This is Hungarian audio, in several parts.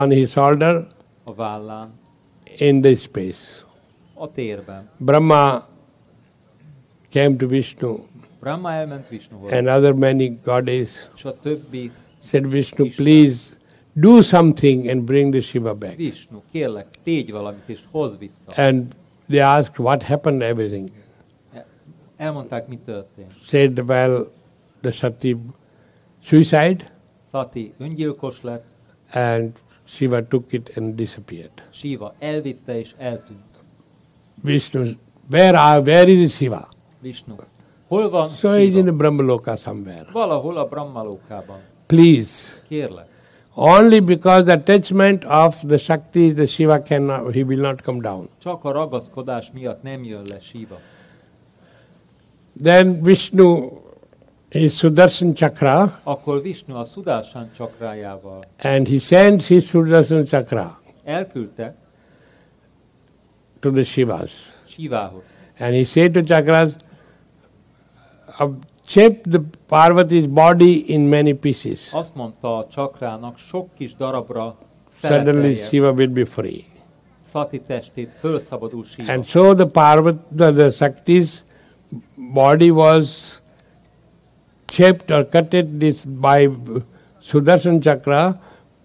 on his shoulder, a vállán, in the space. a térben. Brahma came to Vishnu Brahma elment Vishnuhoz, and other many goddesses és a többi said, Vishnu, please do something and bring the Shiva back. Vishnu, kérlek, tégy valamit és hozz vissza. And they asked what happened, everything. Elmondták, mi történt. Said, well, the Sati suicide Sati öngyilkos lett, and Shiva took it and disappeared. Shiva elvitte és eltűnt. Vishnu, where is Shiva? Vishnu, hol van So he's in Shiva? the Brahmaloka somewhere. Valahol a Brahmalókában. Please. Kérlek. Only because the attachment of the Shakti, the Shiva cannot, he will not come down. Csak a ragaszkodás miatt nem jön le Shiva. Then Vishnu is Sudarshan Chakra Akkor Vishnu a Sudarshan csakrájával and he sends his Sudarshan Chakra elküldte to the Shivas. Shivához. And he said to Chakras, chip the Parvati's body in many pieces. Azt mondta a csakrának, sok kis darabra Suddenly szeletelje Shiva will be free. Sati testét, fölszabadul Shiva. And so the the Shakti's body was shaped or cutted this by Sudarshan Chakra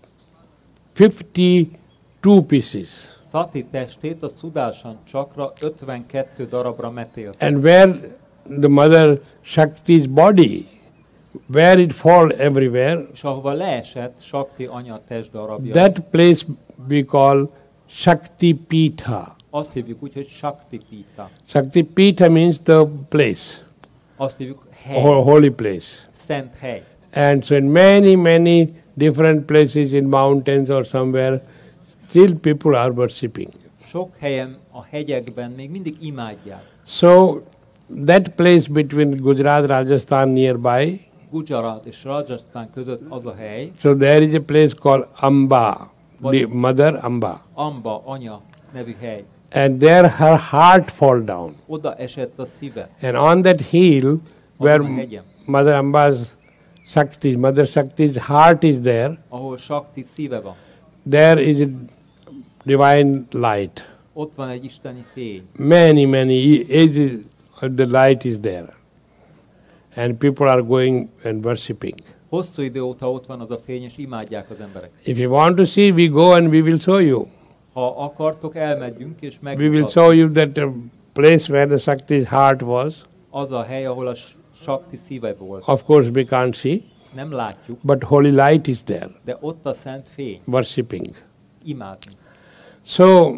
52 pieces. Sati testét a Sudarshan csakra 52 darabra metélt. And where the mother Shakti's body, where it fall everywhere, És ahova leesett Shakti anya testdarabja, that place we call Shakti Pitha. azt hívjuk úgy, hogy Shakti Pita. Shakti Pitha means the place, Azt hívjuk hely, holy place. szent hely. And so in many different places in mountains or somewhere, still people are worshipping. Sok helyen a hegyekben még mindig imádják. So that place between Gujarat, Rajasthan nearby, Gujarat és Rajasthan között az a hely, so there is a place called Amba, the mother Amba. Amba, anya nevű hely. And there her heart fall down. Oda esett a szíve. And on that hill where Azon a hegyen, Mother Amba's Mother Shakti's heart is there, ahol Shakti szíve van, there is a divine light. ott van egy isteni fény. Many ages the light is there. And people are going and worshipping. Hosszú idő óta ott van az a fény, és imádják az emberek. If you want to see, we go and we will show you. Ha akartok, elmegyünk, és We will megmutatom. show you that the place where the Shakti's heart was. Az a hely, ahol a Shakti szíve volt. Of course we can't see, Nem látjuk, but holy light is there, de ott a szent fény. worshipping. Imádni. So,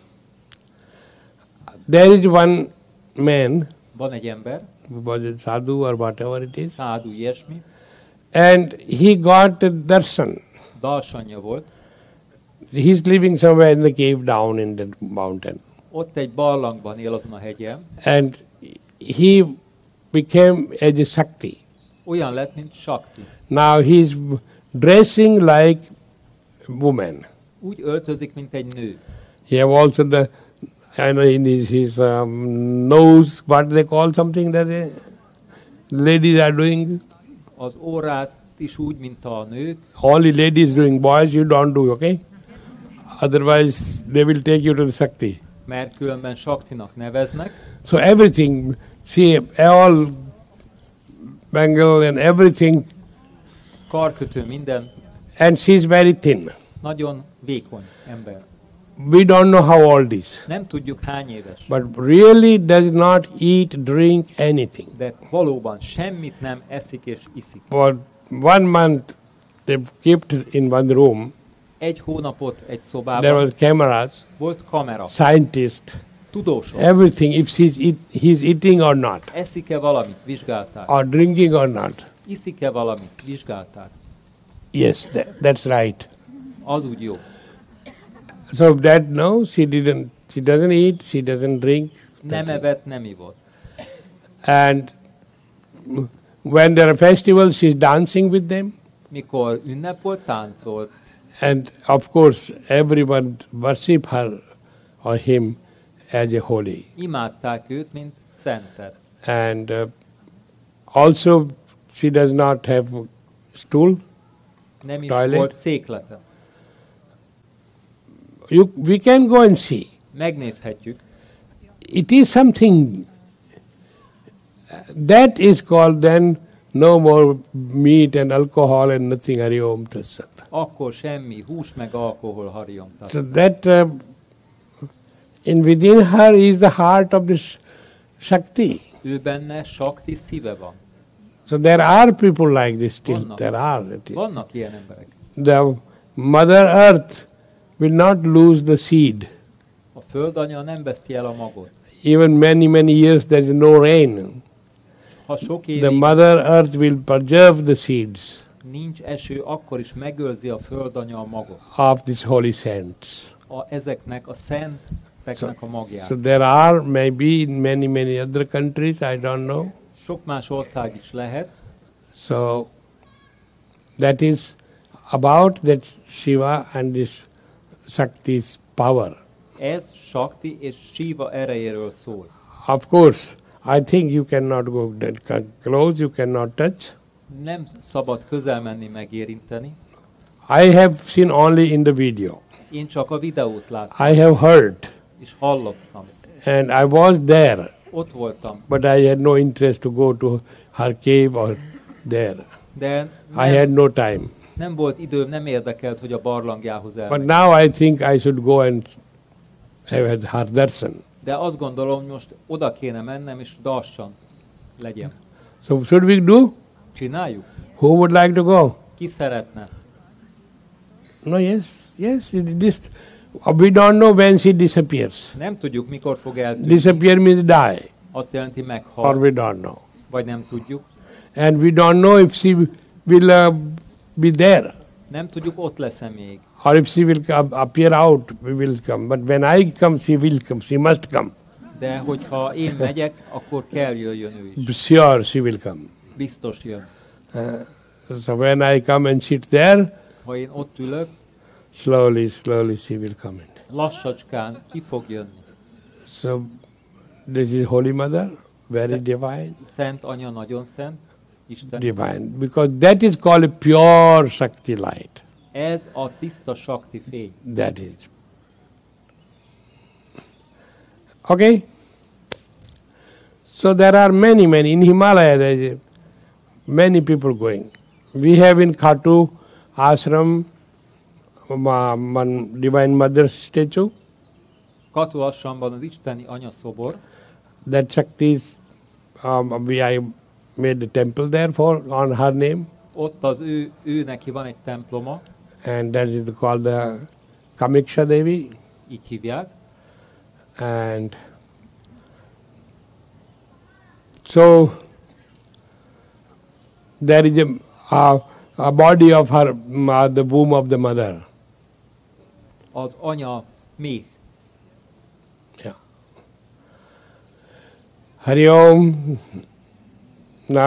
there is one man, Van egy ember, was it sadhu or whatever it is, szádu ilyesmi, and he got a darshan. darsanya volt, He's living somewhere in the cave down in the mountain. ott egy barlangban él azon a hegyen, And he became as a Shakti. olyan lett, mint Shakti. Now he's dressing like woman. Úgy öltözik, mint egy nő. He have also the, I know in his nose, what they call something that ladies are doing. Az órát is úgy, mint a nők, Only ladies doing, boys you don't do, okay? Otherwise they will take you to the Shakti. mert különben Shaktinak neveznek. So everything, see, all bangle and everything, Karkötő minden, and she's very thin. nagyon vékony ember. We don't know how old is, Nem tudjuk hány éves, but really does not eat, drink anything. de valóban semmit nem eszik és iszik. For 1 month, they kept in one room. Egy hónapot egy There szobában was cameras, volt kamera, scientists, tudósok. everything. If he's eating or not, Eszik-e valamit? Vizsgálták. or drinking or not. Iszik-e valamit? Vizsgálták. Yes, that's right. Az úgy jó. So that no, she doesn't eat, she doesn't drink. Nem evett, nem ivott. And when there are festivals, she's dancing with them. Mikor ünnep volt, táncolt. And of course, everyone worship her or him as a holy. Imádták őt, mint szentet. And also, she does not have stool, Nem is Toilet? volt széklete. we can go and see. Megnézhetjük. It is something that is called then no more meat and alcohol and nothing. Hari Om Tat Sat. Akkor semmi hús meg alkohol, Hari Om Tat So Sat. that in within her is the heart of this Shakti. Ő benne Sakti szíve van. So there are people like this still. Vannak. There are. It is. Vannak ilyen emberek. The Mother Earth will not lose the seed. A földanya nem veszti el a magot. Even many years there is no rain. Ha sok The évig Mother Earth will preserve the seeds nincs eső, akkor is megőrzi a földanya a magot. of these holy saints. Ezeknek a szenteknek a magját. So there are maybe in many other countries, I don't know. Sok más ország is lehet. So that is about that Shiva and this Shakti's power. Ez Sakti és Shiva erejéről szól. Of course, I think you cannot go that close, you cannot touch. Nem szabad közel menni, megérinteni. I have seen only in the video. Én csak a videót láttam, I have heard és hallottam. and I was there, Ott voltam, but I had no interest to go to her cave or there. de I had no time. nem volt időm, nem érdekelt, hogy a barlangjához But elmenjek. now I think I should go and have her darshan. De azt gondolom, hogy most oda kéne mennem, és darsant legyen. So should we do? Csináljuk? Who would like to go? Ki szeretne? No, yes. This we don't know when she disappears. Nem tudjuk, mikor fog eltűnni. Disappear means die, Azt jelenti or meghal, we don't know, vagy nem tudjuk. and we don't know if she will be there, Nem tudjuk, ott lesz-e még. or if she will appear out. We will come. But when I come, she will come. She must come. De hogyha én megyek, akkor kell jöjjön ő is. Sure, she will come. Biztos jön. So when I come and sit there, Ha én ott ülök, slowly she will come in. lassacskán ki fog jönni. So this is Holy Mother, very divine, Szent Anya, nagyon szent, Isten. divine, because that is called a pure Shakti light. Ez a tiszta Sakti fény. That is. Okay? So there are many, in Himalaya there is many people going. We have in Khatu ashram one Divine Mother statue. Katu Ashramban az isteni anya szobor, That Shakti is, I made a temple there on her name, ott az ő neki van egy temploma, and that is called the Kamiksha Devi. így hívják, And so there is a body of her, the womb of the mother. az anya méh. Hari Om.